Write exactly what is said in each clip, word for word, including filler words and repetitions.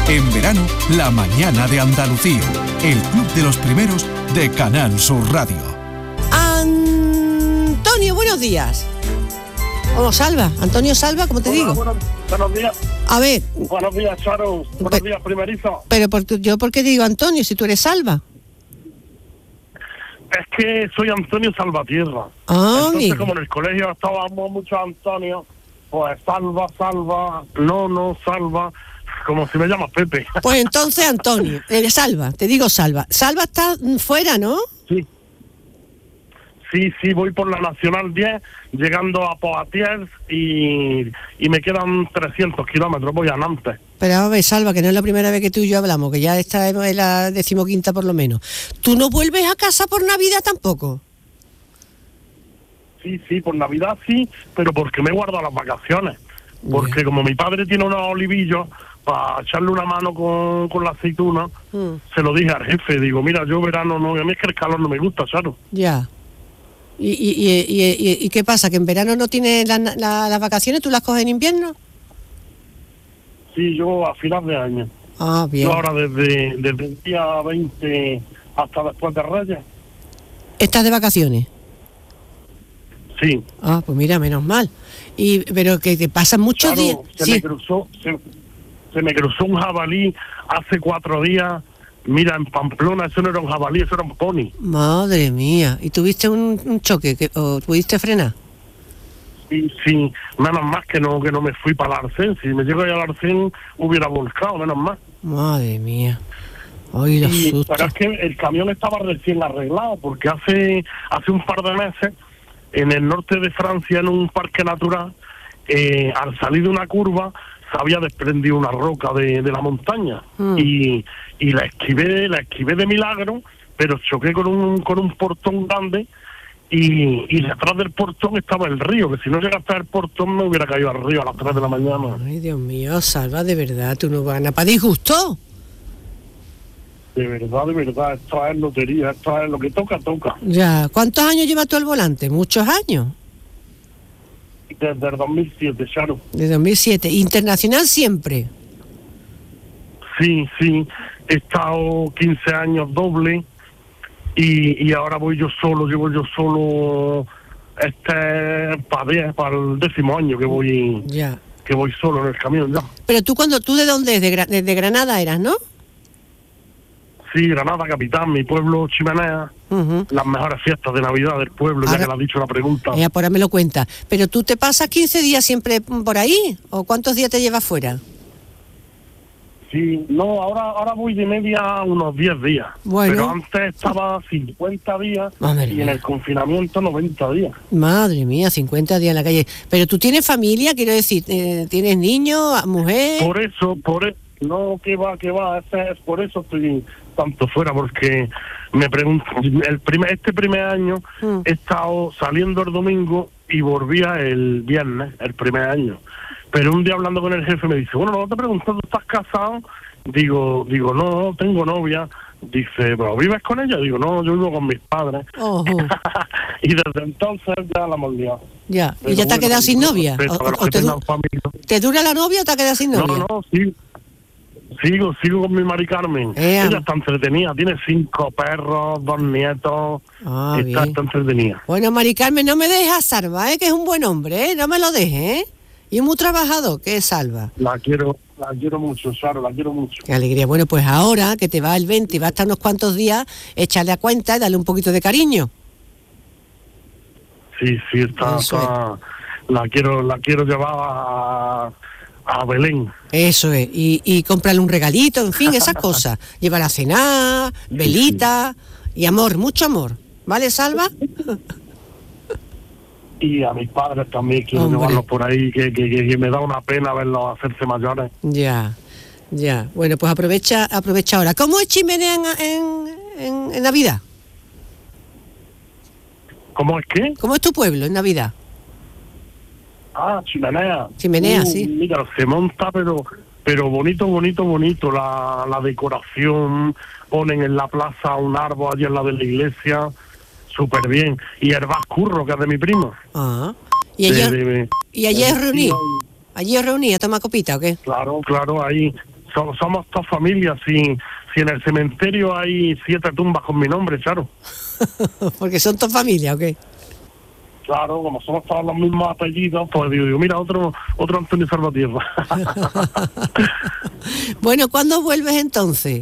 En verano, La Mañana de Andalucía, el club de los primeros de Canal Sur Radio. Antonio, buenos días. O Salva, Antonio Salva, como te Hola, digo. Buenos, buenos días. A ver. Buenos días, Charo. Buenos Pe- días, primerizo. Pero por tu- yo, ¿por qué te digo Antonio si tú eres Salva? Es que soy Antonio Salvatierra. Ah, Entonces, amigo. como en el colegio estábamos muchos Antonio, pues salva, salva, no, no, salva, como si me llamas Pepe. Pues entonces Antonio, eh, Salva, te digo Salva. Salva está mm, fuera, ¿no? Sí. Sí, sí, voy por la Nacional diez, llegando a Poitiers y, y me quedan trescientos kilómetros, voy a Nantes. Pero a ver, Salva, que no es la primera vez que tú y yo hablamos, que ya esta es la decimoquinta por lo menos. ¿Tú no vuelves a casa por Navidad tampoco? Sí, sí, por Navidad sí, pero porque me he guardado las vacaciones. Porque Bien. como mi padre tiene unos olivillos, para echarle una mano con, con la aceituna, Mm, se lo dije al jefe, digo, mira, yo verano no, a mí es que el calor no me gusta, claro. ya. ¿Y, y, y, y, y- y qué pasa? ¿Que en verano no tienes la- la- las vacaciones? ¿Tú las coges en invierno? Sí, yo a final de año. Ah, bien. Yo ahora desde, desde el día veinte hasta después de Reyes, ¿Estás de vacaciones? sí. Ah, pues mira, menos mal. Y pero que te pasan muchos Claro, días. se Sí. me cruzó, se, se me cruzó un jabalí hace cuatro días. Mira, en Pamplona, eso no era un jabalí, eso era un pony. Madre mía. ¿Y tuviste un, un choque que, o pudiste frenar? Y sí, menos más que no que no me fui para el Arcén. Si me llego ahí al Arcén, hubiera volcado, menos más. Madre mía. Ay, los Y, sustos. pero es que el camión estaba recién arreglado, porque hace hace un par de meses, en el norte de Francia, en un parque natural, eh, al salir de una curva, se había desprendido una roca de, de la montaña. Mm. Y, y la esquivé, la esquivé de milagro, pero choqué con un, con un portón grande. Y, y detrás del portón estaba el río, que si no llegara hasta el portón me hubiera caído al río a las tres de la mañana. Ay, Dios mío, Salva, de verdad, tú no ganas para disgusto. De verdad, de verdad, esto es lotería, esto es lo que toca, toca. Ya, ¿cuántos años llevas tú al volante? Muchos años. Desde el dos mil siete, Charo. De dos mil siete. Internacional siempre. Sí, sí, he estado quince años doble y, y ahora voy yo solo, llevo yo solo este para para el décimo año que voy Ya. que voy solo en el camión ya. Pero tú, cuando ¿tú de dónde es? De, Gra- de, de Granada eras, ¿no? Sí, Granada capital, mi pueblo Chimenea, Uh-huh. las mejores fiestas de Navidad del pueblo, ya Ahora- que le ha dicho la pregunta. Ya, por ahí me lo cuenta. Pero tú te pasas quince días siempre por ahí, ¿o cuántos días te llevas fuera? Sí, no, ahora ahora voy de media unos diez días. Bueno. Pero antes estaba cincuenta días Madre y mía. en el confinamiento noventa días. Madre mía, cincuenta días en la calle. Pero tú tienes familia, quiero decir, eh, tienes niños, mujer. Por eso, por e- no, que va, que va, ese es por eso estoy tanto fuera, porque me pregunto, el primer, este primer año Mm. he estado saliendo el domingo y volvía el viernes, el primer año. Pero un día hablando con el jefe me dice, bueno, no te pregunto, ¿tú estás casado? Digo, digo, no, tengo novia. Dice, ¿pero vives con ella? Digo, no, yo vivo con mis padres. Ojo. Y desde entonces ya la hemos liado. Ya. ¿Y Pero ya te has bueno, quedado sin con novia? respeto ¿O- a los o que te, du- tengan familia. te dura la novia o te has quedado sin novia? No, no, sí. Sigo, sigo con mi Mari Carmen. Eh, Ella está entretenida, tiene cinco perros, dos nietos. Ah, está, bien. está entretenida. Bueno, Mari Carmen, no me dejes a Salva, ¿eh? Que es un buen hombre, ¿eh? No me lo dejes, ¿eh? Y muy trabajador, que es Salva. La quiero, la quiero mucho, Saro, la quiero mucho. Qué alegría. Bueno, pues ahora que te va el veinte y va a estar unos cuantos días, échale a cuenta y dale un poquito de cariño. Sí, sí, está, Eso está- la quiero, la quiero llevar a, a Belén. Eso es. Y, y cómprale un regalito, en fin, esas cosas. Llévala a cenar, velita y amor, mucho amor. ¿Vale, Salva? Y a mis padres también quiero Hombre. llevarlos por ahí, que, que, que, que me da una pena verlos hacerse mayores. Ya, ya. Bueno, pues aprovecha, aprovecha ahora. ¿Cómo es Chimenea en, en, en- en Navidad? ¿Cómo es que? ¿Cómo es tu pueblo en Navidad? Ah, Chimenea. Chimenea, Uh, sí. Mira, se monta, pero pero bonito, bonito, bonito. La, la decoración, ponen en la plaza un árbol allí al lado de la iglesia, súper bien. Y el Curro, que es de mi primo. Ah. ¿Y allí, De- de- y allí de- es reunido? ¿Allí es reunido a tomar copita o qué? Claro, claro, ahí So- somos toda familia, si, si en el cementerio hay siete tumbas con mi nombre, Charo. Porque son tu familia, ¿o qué? Claro, como somos todos los mismos apellidos, pues digo, digo mira, otro otro Antonio Salvatierra. Bueno, ¿cuándo vuelves entonces?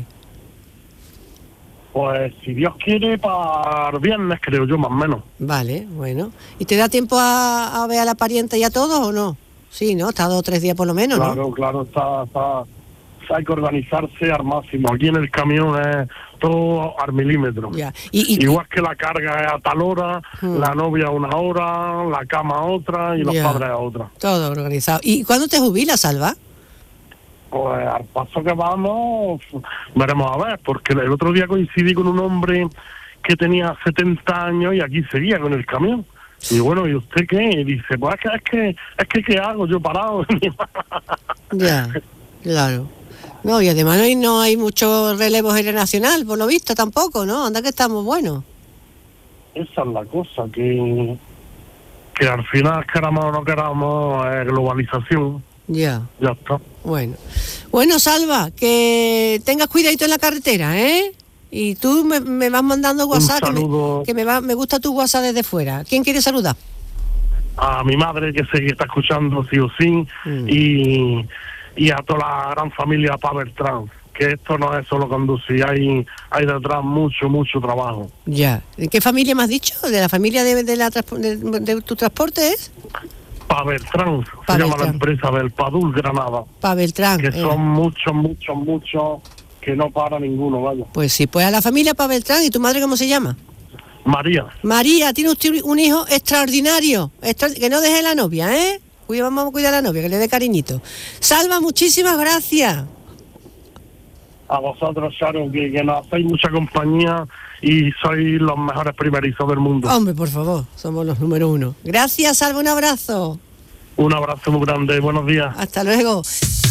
Pues si Dios quiere, para el viernes, creo yo, más o menos. Vale, bueno. ¿Y te da tiempo a, a ver a la pariente y a todos o no? Sí, ¿no? Está dos o tres días por lo menos, Claro, ¿no? claro, está, está, hay que organizarse al máximo. Aquí en el camión es todo al milímetro. Ya. Y, y, Igual que la carga es a tal hora, Hmm. la novia a una hora, la cama a otra y los Ya. padres a otra. todo organizado. ¿Y cuándo te jubilas, Salva? Pues al paso que vamos, veremos a ver, porque el otro día coincidí con un hombre que tenía setenta años y aquí seguía con el camión. Y bueno, ¿y usted qué? Y dice, pues es que, es que, es que ¿qué hago yo parado? Ya, claro. No, y además no hay, no hay mucho relevo generacional, por lo visto tampoco, ¿no? Anda que estamos buenos. Esa es la cosa, que, que al final, queramos o no queramos, es globalización. Ya, Ya está. bueno. Bueno, Salva, que tengas cuidadito en la carretera, ¿eh? Y tú me, me vas mandando WhatsApp, que, me, saludo. que me, va, me gusta tu WhatsApp desde fuera. ¿Quién quiere saludar? A mi madre, que sé que está escuchando sí o sí, Mm. y, y a toda la gran familia Pavertrán, que esto no es solo conducir, hay, hay detrás mucho, mucho trabajo. Ya. ¿De qué familia me has dicho? ¿De la familia de, de, la, transpo- de, de tu transporte es? Pavertrán, se Pavertrán. llama la empresa del Padul Granada, Pa' Beltrán. que eh. son muchos, muchos, muchos, que no para ninguno, vaya. Pues sí, pues a la familia Pa' Beltrán. ¿Y tu madre cómo se llama? María, María, tiene usted un hijo extraordinario. Extra- que no deje la novia, ¿eh? Cuida, vamos a cuidar a la novia, que le dé cariñito. Salva, muchísimas gracias. a vosotros, Sharon, que, que nos hacéis mucha compañía y sois los mejores primerizos del mundo. Hombre, por favor, somos los número uno. Gracias, Salva, un abrazo. Un abrazo muy grande, buenos días. Hasta luego.